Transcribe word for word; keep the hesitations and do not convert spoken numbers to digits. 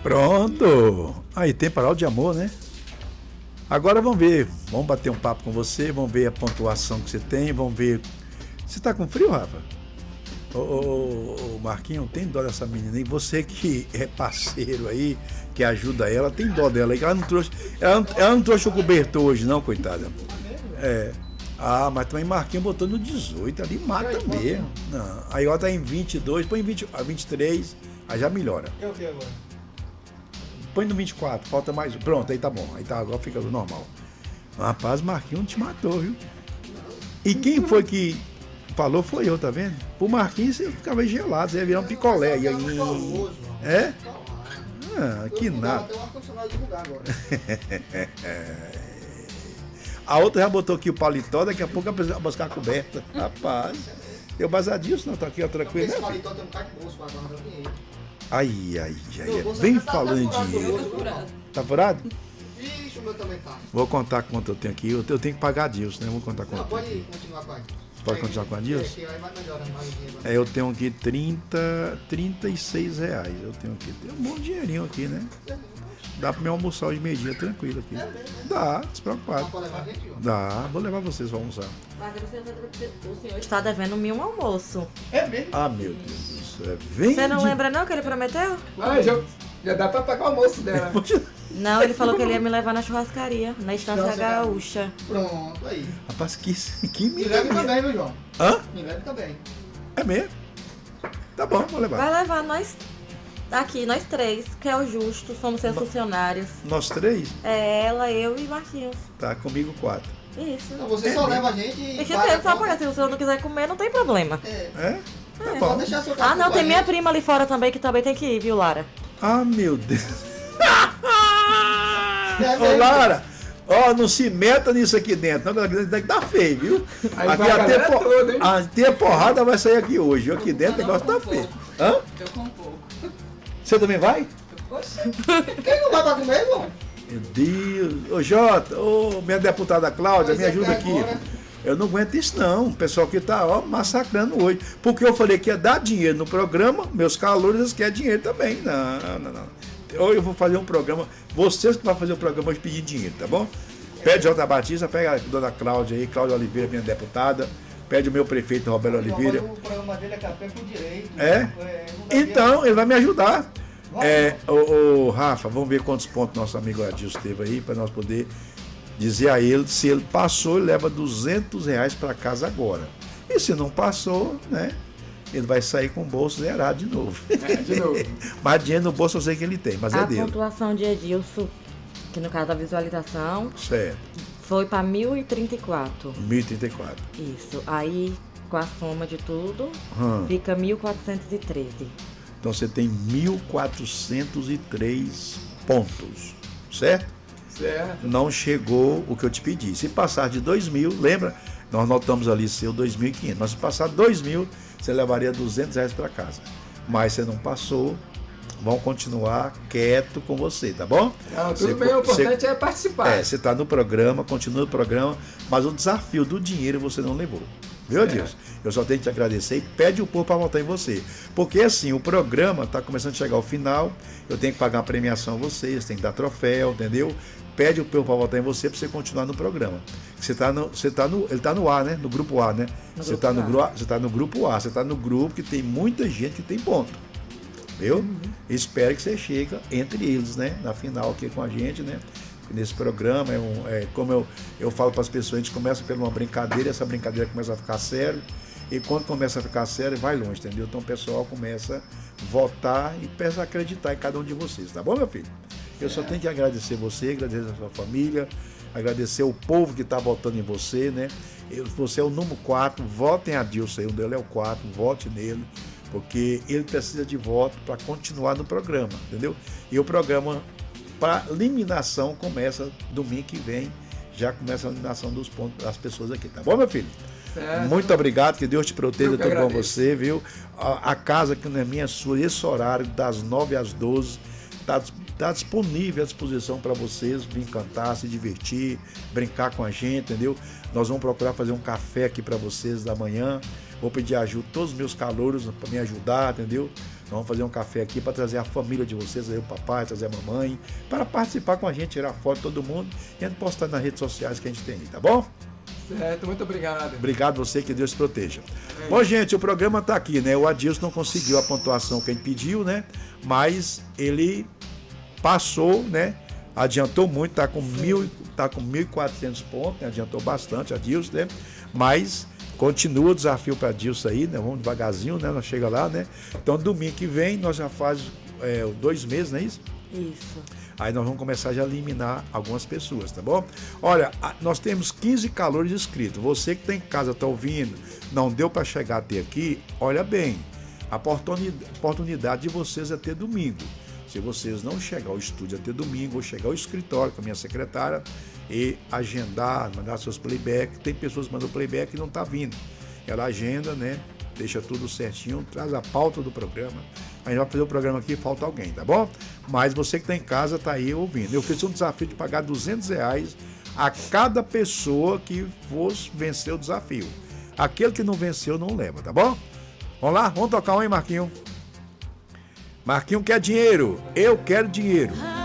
Pronto! Aí, temporal de amor, né? Agora vamos ver, vamos bater um papo com você, vamos ver a pontuação que você tem, vamos ver... Você tá com frio, Rafa? Ô, ô, ô Marquinhos, tem dó dessa menina aí? Você que é parceiro aí, que ajuda ela, tem dó dela aí, que ela não trouxe... Ela não, ela não trouxe o cobertor hoje não, coitada. É... Ah, mas também Marquinhos botou no dezoito, ali mata mesmo. Não, aí ela tá em vinte e dois, põe em vinte, vinte e três, aí já melhora. Eu vi agora. Põe no vinte e quatro, falta mais um. Pronto, aí tá bom. Aí tá, agora fica normal. Rapaz, Marquinhos te matou, viu? E quem foi que falou foi eu, tá vendo? Pro Marquinhos você ficava gelado, você ia virar um picolé. Aí, aí... É? Ah, que nada. A outra já botou aqui o paletó, daqui a pouco vai buscar a coberta. Rapaz, eu basadinho, senão tá aqui, ó, tranquilo. Esse paletó tem um bocado de bolso, mas agora não tem. Aí, aí, aí. Vem falando em dinheiro. Tá furado? Ixi, o meu também tá. Vou contar quanto eu tenho aqui. Eu tenho que pagar a Dilson, né? Vou contar quanto. Não, pode continuar com a Pode continuar com a Dilson? É, vai melhorando mais o dinheiro. É, eu tenho aqui trinta, trinta e seis reais. Eu tenho aqui. Tem um bom dinheirinho aqui, né? Dá pra me almoçar hoje meio-dia tranquilo aqui. Dá, despreocupado. Dá, vou levar vocês pra almoçar. O senhor está devendo mil um almoço. É mesmo? Ah, meu Deus do céu. Vem Você não de... lembra não que ele prometeu? Ah, já, já dá pra pagar o almoço dela. Não, ele falou que ele ia me levar na churrascaria, na Estância Nossa, Gaúcha. Pronto, aí. Rapaz, que, que Me leve também, meu João. Hã? Me leve também. É mesmo? Tá bom, vou levar. Vai levar nós aqui, nós três, que é o justo, somos seus No- funcionários. Nós três? É ela, eu e Marquinhos. Tá, comigo quatro. Isso. Então você É só mesmo? leva a gente e. Deixa paga eu só a conta. pagar, se o senhor não quiser comer, não tem problema. É. É? Tá É. Pode bom. deixar seu Ah, cartão não, com tem a minha gente. prima ali fora também, que também tem que ir, viu, Lara? Ah, meu Deus. É Ô, mesmo. Lara, ó, não se meta nisso aqui dentro, não, que aqui tá feio, viu? Aí Aqui vai a até, galera po... toda, hein? até a porrada vai sair aqui hoje, viu? Aqui dentro o negócio tá feio. Hã? Eu com pouco. Você também vai? Oxe, Quem não vai pra comer, irmão? Meu Deus. Ô, Jota, ô, minha deputada Cláudia, Pois me é, ajuda que aqui. agora- Eu não aguento isso não, o pessoal que tá, ó, massacrando hoje. Porque eu falei que ia dar dinheiro no programa, meus calouros eles querem dinheiro também. Não, não, não. Ou eu vou fazer um programa, vocês que vão fazer o programa hoje pedir dinheiro, tá bom? Pede Jota Batista, pega a dona Cláudia aí, Cláudia Oliveira, minha deputada. Pede o meu prefeito Roberto Oliveira. O programa dele é café por direito. É? não vai Então, ele vai me ajudar. Vai. É, ô, ô, Rafa, vamos ver quantos pontos nosso amigo Adilson teve aí, para nós poder dizer a ele, se ele passou, ele leva duzentos reais para casa agora. E se não passou, né, ele vai sair com o bolso zerado de novo. É, de novo. Mas dinheiro no bolso eu sei que ele tem, mas é A dele. pontuação de Edilson, que no caso da visualização, Certo, foi para mil e trinta e quatro. mil e trinta e quatro. Isso. Aí, com a soma de tudo, Hum. fica mil quatrocentos e treze. Então você tem mil quatrocentos e três pontos, certo? Certo. Não chegou o que eu te pedi. Se passar de dois mil, lembra? Nós notamos ali seu dois mil e quinhentos. Mas se passar dois mil, você levaria duzentos reais para casa. Mas você não passou, vão continuar quieto com você, tá bom? Não, tudo Você- bem, o você- importante é participar. É, você está no programa, continua no programa, mas o desafio do dinheiro você não levou. Viu, Deus? Eu só tenho que te agradecer e pede o povo para votar em você. Porque assim, o programa está começando a chegar ao final, eu tenho que pagar uma premiação a vocês, tem que dar troféu, entendeu? Pede o povo para votar em você para você continuar no programa. Você tá no, você tá no, ele está no A, né? No grupo A, né? No Você grupo está no, A. gru- você tá no grupo A, você está no grupo que tem muita gente que tem ponto. Viu? Espero que você chegue entre eles, né? Na final aqui com a gente, né? Nesse programa, é um, é, como eu, eu falo para as pessoas, a gente começa por uma brincadeira, essa brincadeira começa a ficar sério, e quando começa a ficar sério, vai longe, entendeu? Então o pessoal começa a votar e começa a acreditar em cada um de vocês, tá bom, meu filho? Eu só tenho que agradecer você, agradecer a sua família, agradecer o povo que está votando em você, né? Eu- Você é o número quatro, votem a Dilson aí, o dele é o quatro, vote nele, porque ele precisa de voto para continuar no programa, entendeu? E o programa para eliminação começa domingo que vem, já começa a eliminação dos pontos das pessoas aqui, tá bom, meu filho? Certo. Muito obrigado, que Deus te proteja, Eu que tudo bom agradeço. você, viu? A, a casa que não é minha, é sua, esse horário, das nove às doze, está tá disponível à disposição para vocês vir cantar, se divertir, brincar com a gente, entendeu? Nós vamos procurar fazer um café aqui para vocês da manhã. Vou pedir ajuda a todos os meus calouros para me ajudar, entendeu? Nós vamos fazer um café aqui para trazer a família de vocês, trazer o papai, trazer a mamãe, para participar com a gente, tirar foto de todo mundo e a gente postar nas redes sociais que a gente tem aí, tá bom? Certo, muito obrigado. Obrigado você, que Deus te proteja. É. Bom, gente, o programa tá aqui, né? O Adilson não conseguiu a pontuação que a gente pediu, né? Mas ele passou, né? Adiantou muito, tá com, mil, tá com mil e quatrocentos pontos, né? Adiantou bastante, Adilson, né? Mas continua o desafio para Adilson aí, né? Vamos devagarzinho, né? Nós chega lá, né? Então, domingo que vem, nós já faz é, dois meses, não é isso? Isso. Aí nós vamos começar já a eliminar algumas pessoas, tá bom? Olha, nós temos quinze calores inscritos. Você que está em casa, está ouvindo, não deu para chegar até aqui, olha bem, a oportunidade de vocês é ter domingo. Se vocês não chegar ao estúdio até domingo, ou chegar ao escritório com a minha secretária e agendar, mandar seus playback, tem pessoas que mandam playback e não está vindo. Ela agenda, né? Deixa tudo certinho, traz a pauta do programa. A gente vai fazer o programa aqui, falta alguém, tá bom? Mas você que está em casa, está aí ouvindo. Eu fiz um desafio de pagar duzentos reais a cada pessoa que fosse vencer o desafio. Aquele que não venceu não leva, tá bom? Vamos lá? Vamos tocar um, hein, Marquinho? Marquinho quer dinheiro. Eu quero dinheiro.